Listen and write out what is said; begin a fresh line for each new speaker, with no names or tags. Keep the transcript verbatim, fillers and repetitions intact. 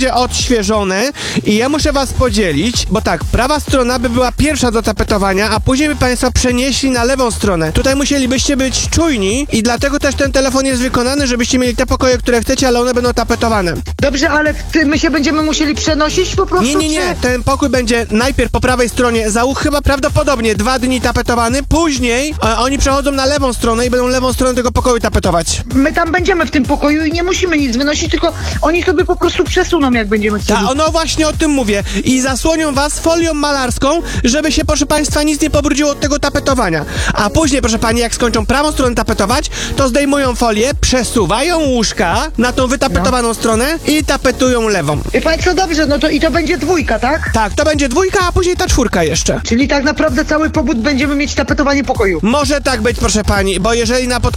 odświeżone i ja muszę was podzielić, bo tak, prawa strona by była pierwsza do tapetowania, a później by państwo przenieśli na lewą stronę. Tutaj musielibyście być czujni i dlatego też ten telefon jest wykonany, żebyście mieli te pokoje, które chcecie, ale one będą tapetowane.
Dobrze, ale w tym my się będziemy musieli przenosić po prostu?
Nie, nie, nie,
czy...
ten pokój będzie najpierw po prawej stronie za uch, chyba prawdopodobnie dwa dni tapetowany, później e, oni przechodzą na lewą stronę i będą lewą stronę tego pokoju tapetować.
My tam będziemy w tym pokoju i nie musimy nic wynosić, tylko oni sobie po prostu przesuną, jak będziemy chcieli.
Ta, no właśnie o tym mówię. I zasłonią was folią malarską, żeby się, proszę państwa, nic nie pobrudziło od tego tapetowania. A później, proszę pani, jak skończą prawą stronę tapetować, to zdejmują folię, przesuwają łóżka na tą wytapetowaną
No.
stronę i tapetują lewą.
Wie pani co, dobrze, no to i to będzie dwójka, tak?
Tak, to będzie dwójka, a później ta czwórka jeszcze.
Czyli tak naprawdę cały pobud będziemy mieć tapetowanie pokoju.
Może tak być, proszę pani, bo jeżeli na pod